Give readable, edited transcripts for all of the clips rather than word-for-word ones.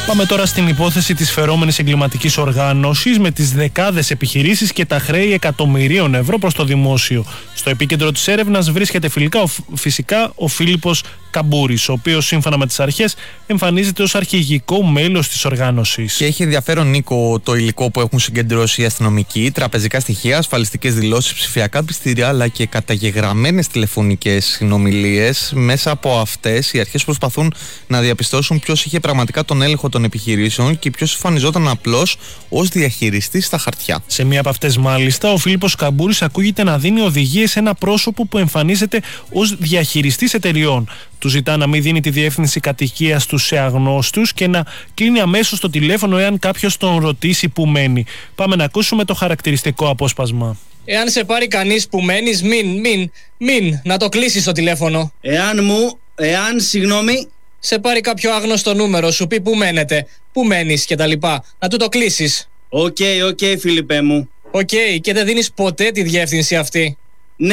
Πάμε τώρα στην υπόθεση της φερόμενης εγκληματικής οργάνωσης με τις δεκάδες επιχειρήσεις και τα χρέη εκατομμυρίων ευρώ προς το δημόσιο. Στο επίκεντρο της έρευνας βρίσκεται φυσικά ο Φίλιππος Καμπούρης, ο οποίος σύμφωνα με τις αρχές εμφανίζεται ως αρχηγικό μέλος της οργάνωσης. Και έχει ενδιαφέρον, Νίκο, το υλικό που έχουν συγκεντρώσει οι αστυνομικοί, τραπεζικά στοιχεία, ασφαλιστικές δηλώσεις, ψηφιακά πιστήρια αλλά και καταγεγραμμένες τηλεφωνικές συνομιλίες. Μέσα από αυτές οι αρχές προσπαθούν να διαπιστώσουν ποιος είχε πραγματικά τον έλεγχο των επιχειρήσεων και ποιος εμφανιζόταν απλώς ως διαχειριστής στα χαρτιά. Σε μία από αυτές, μάλιστα, ο Φίλιππος Καμπούρης ακούγεται να δίνει οδηγίες σε ένα πρόσωπο που εμφανίζεται ως διαχειριστής εταιριών. Του ζητά να μην δίνει τη διεύθυνση κατοικίας του σε αγνώστους και να κλείνει αμέσως το τηλέφωνο εάν κάποιος τον ρωτήσει που μένει. Πάμε να ακούσουμε το χαρακτηριστικό απόσπασμα. Εάν σε πάρει κανείς που μένεις, μην, να το κλείσεις το τηλέφωνο. Συγγνώμη, σε πάρει κάποιο άγνωστο νούμερο, σου πει που μένετε, που μένεις κτλ. Να του το κλείσεις. Οκ, Φίλιππε μου. Και δεν δίνεις ποτέ τη διεύθυνση αυτή. Ναι,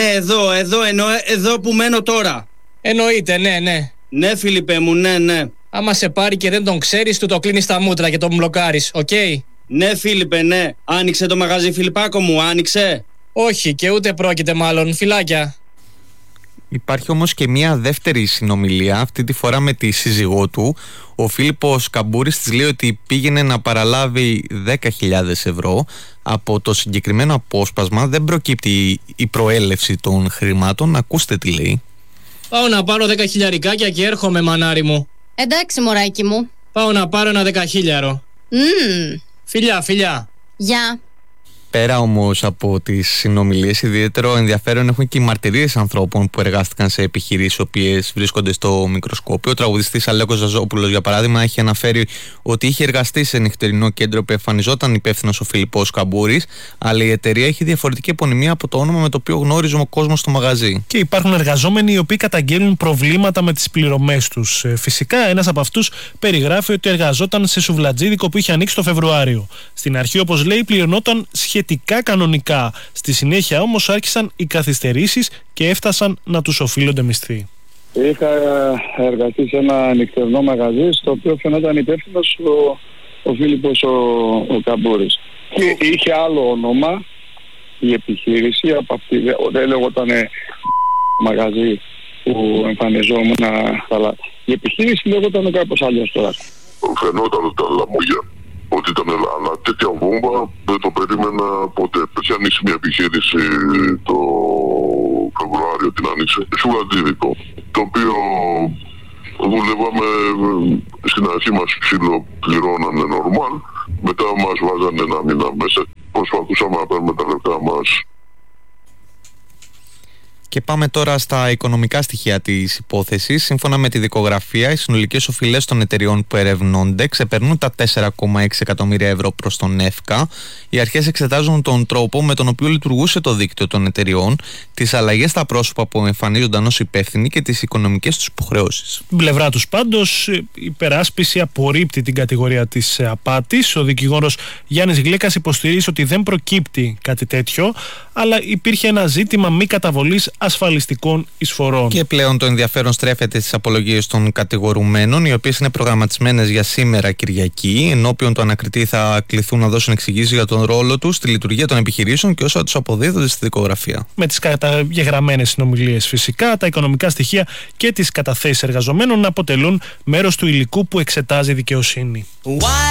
εδώ που μένω τώρα. Εννοείται, ναι. Ναι, Φίλιππε μου, ναι. Άμα σε πάρει και δεν τον ξέρεις, του το κλείνεις τα μούτρα και τον μπλοκάρεις, Ναι, Φίλιππε, ναι. Άνοιξε το μαγαζί, Φιλιππάκο μου, άνοιξε. Όχι, και ούτε πρόκειται μάλλον, φιλάκια. Υπάρχει όμως και μια δεύτερη συνομιλία, αυτή τη φορά με τη σύζυγό του. Ο Φίλιππος Καμπούρης της λέει ότι πήγαινε να παραλάβει 10.000 ευρώ. Από το συγκεκριμένο απόσπασμα δεν προκύπτει η προέλευση των χρημάτων. Ακούστε τι λέει. Πάω να πάρω 10.000 και έρχομαι, μανάρι μου. Εντάξει, μωράκι μου. Πάω να πάρω ένα 10.000. Φιλιά. Γεια. Πέρα όμως από τις συνομιλίες, ιδιαίτερο ενδιαφέρον έχουν και οι μαρτυρίες ανθρώπων που εργάστηκαν σε επιχειρήσεις, οι οποίες βρίσκονται στο μικροσκόπιο. Ο τραγουδιστής Αλέκος Ζαζόπουλος, για παράδειγμα, έχει αναφέρει ότι είχε εργαστεί σε νυχτερινό κέντρο που εμφανιζόταν υπεύθυνος ο Φίλιππος Καμπούρης, αλλά η εταιρεία έχει διαφορετική επωνυμία από το όνομα με το οποίο γνώριζε ο κόσμος στο μαγαζί. Και υπάρχουν εργαζόμενοι οι οποίοι καταγγέλνουν προβλήματα με τις πληρωμές τους. Φυσικά, ένας από αυτούς περιγράφει ότι εργαζόταν σε σουβλατζίδικο που είχε ανοίξει το Φεβρουάριο. Στην αρχή, όπως λέει, πληρωνόταν σχετικά κανονικά. Στη συνέχεια όμως άρχισαν οι καθυστερήσεις και έφτασαν να τους οφείλονται μισθοί. Είχα εργαστεί σε ένα νυχτερινό μαγαζί στο οποίο φαινόταν υπεύθυνος ο Φίλιππος ο Καμπούρης. Και είχε άλλο όνομα η επιχείρηση, από αυτή, δεν λεγόταν μαγαζί που εμφανιζόμουν, αλλά η επιχείρηση λεγόταν κάπως αλλιώς τώρα. Φαινόταν τα λαμόγια ότι ήταν, αλλά τέτοια βόμβα δεν το περίμενα ποτέ. Είχε ανοίξει μια επιχείρηση το Φεβρουάριο, την άνοιξε, σουβλατζίδικο, το οποίο δουλεύαμε, στην αρχή μας ψιλοπληρώνανε νορμάλ, μετά μας βάζανε ένα μήνα μέσα, προσπαθούσαμε να παίρνουμε τα λεπτά μας. Και πάμε τώρα στα οικονομικά στοιχεία της υπόθεσης. Σύμφωνα με τη δικογραφία, οι συνολικές οφειλές των εταιριών που ερευνώνται ξεπερνούν τα 4,6 εκατομμύρια ευρώ προς τον ΕΦΚΑ. Οι αρχές εξετάζουν τον τρόπο με τον οποίο λειτουργούσε το δίκτυο των εταιριών, τις αλλαγές στα πρόσωπα που εμφανίζονταν ως υπεύθυνοι και τις οικονομικές τους υποχρεώσεις. Την πλευρά τους πάντως, η υπεράσπιση απορρίπτει την κατηγορία της απάτης. Ο δικηγόρος Γιάννης Γλέκας υποστηρίζει ότι δεν προκύπτει κάτι τέτοιο, αλλά υπήρχε ένα ζήτημα μη καταβολής ασφαλιστικών εισφορών. Και πλέον το ενδιαφέρον στρέφεται στις απολογίες των κατηγορουμένων, οι οποίες είναι προγραμματισμένες για σήμερα Κυριακή. Ενώπιον του ανακριτή θα κληθούν να δώσουν εξηγήσεις για τον ρόλο τους στη λειτουργία των επιχειρήσεων και όσα τους αποδίδονται στη δικογραφία. Με τις καταγεγραμμένες συνομιλίες, φυσικά, τα οικονομικά στοιχεία και τις καταθέσεις εργαζομένων να αποτελούν μέρος του υλικού που εξετάζει η δικαιοσύνη.